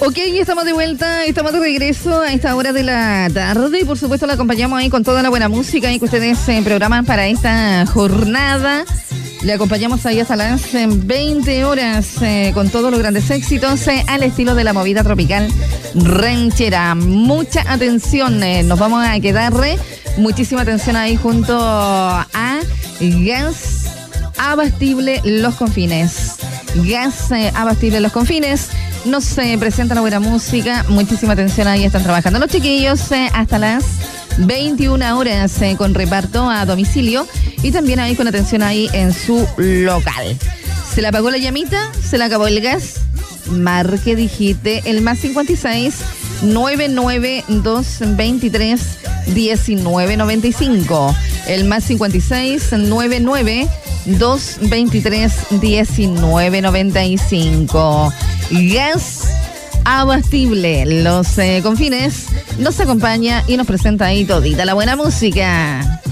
Ok, estamos de vuelta, estamos de regreso a esta hora de la tarde y por supuesto la acompañamos ahí con toda la buena música y que ustedes programan para esta jornada. Le acompañamos ahí hasta las 20 horas con todos los grandes éxitos al estilo de la movida tropical ranchera. Mucha atención, nos vamos a quedar, muchísima atención ahí junto a Gas Abastible Los Confines. Gas Abastible Los Confines. Nos presenta la buena música, muchísima atención ahí, están trabajando los chiquillos hasta las 21 horas con reparto a domicilio y también ahí con atención ahí en su local. Se le apagó la llamita, se le acabó el gas, marque, digite el más 56 99 223 1995, el más 56 99 223 1995. Gas Abastible Los Confines nos acompaña y nos presenta ahí todita la buena música.